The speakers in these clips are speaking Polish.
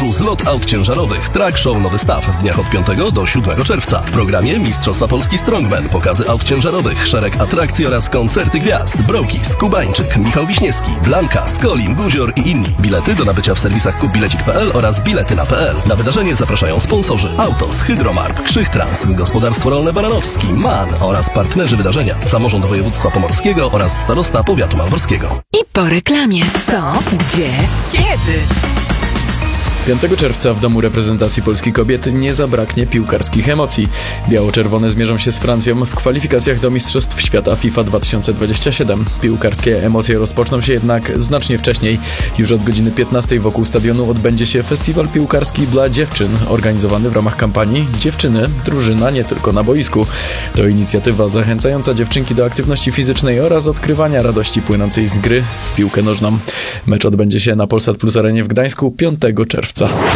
podróżu zlot aut ciężarowych Truck Show Nowy Staw w dniach od 5 do 7 czerwca. W programie Mistrzostwa Polski Strongman, pokazy aut ciężarowych, szereg atrakcji oraz koncerty gwiazd. Brokis, Kubańczyk, Michał Wiśniewski, Blanka, Skolin, Guzior i inni. Bilety do nabycia w serwisach kupbilecik.pl oraz biletyna.pl. Na wydarzenie zapraszają sponsorzy Autos, Hydromark, Krzychtrans, Gospodarstwo Rolne Baranowski, MAN oraz partnerzy wydarzenia. Samorząd Województwa Pomorskiego oraz starosta powiatu malborskiego. I po reklamie. Co? Gdzie? Kiedy? 5 czerwca w Domu Reprezentacji Polski Kobiet nie zabraknie piłkarskich emocji. Biało-czerwone zmierzą się z Francją w kwalifikacjach do Mistrzostw Świata FIFA 2027. Piłkarskie emocje rozpoczną się jednak znacznie wcześniej. Już od godziny 15 wokół stadionu odbędzie się festiwal piłkarski dla dziewczyn, organizowany w ramach kampanii Dziewczyny, drużyna nie tylko na boisku. To inicjatywa zachęcająca dziewczynki do aktywności fizycznej oraz odkrywania radości płynącej z gry w piłkę nożną. Mecz odbędzie się na Polsat Plus Arenie w Gdańsku 5 czerwca.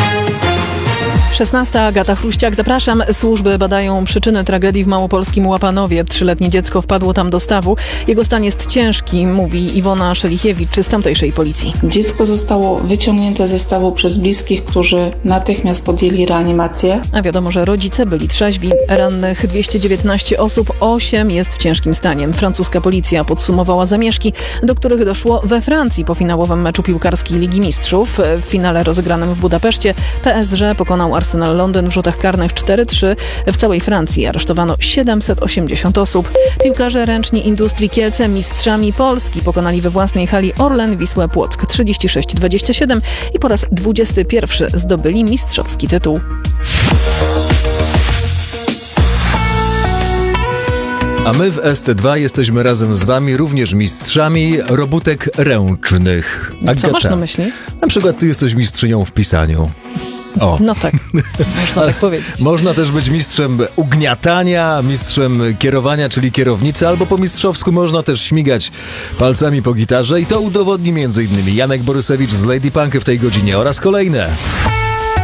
16. Agata Chruściak. Zapraszam. Służby badają przyczyny tragedii w małopolskim Łapanowie. 3-letnie dziecko wpadło tam do stawu. Jego stan jest ciężki, mówi Iwona Szelichiewicz z tamtejszej policji. Dziecko zostało wyciągnięte ze stawu przez bliskich, którzy natychmiast podjęli reanimację. A wiadomo, że rodzice byli trzeźwi. Rannych 219 osób, 8 jest w ciężkim stanie. Francuska policja podsumowała zamieszki, do których doszło we Francji po finałowym meczu piłkarskiej Ligi Mistrzów. W finale rozegranym w Budapeszcie PSG pokonał Arsenal Londyn w rzutach karnych 4-3. W całej Francji aresztowano 780 osób. Piłkarze ręczni Industrii Kielce mistrzami Polski pokonali we własnej hali Orlen Wisłę Płock 36-27 i po raz 21 zdobyli mistrzowski tytuł. A my w ST2 jesteśmy razem z wami również mistrzami robótek ręcznych. Agata, Co masz na myśli? Na przykład ty jesteś mistrzynią w pisaniu. O. No tak, można tak powiedzieć. Można też być mistrzem ugniatania, mistrzem kierowania, czyli kierownicy, albo po mistrzowsku można też śmigać palcami po gitarze i to udowodni m.in. Janek Borysewicz z Lady Punk w tej godzinie oraz kolejne.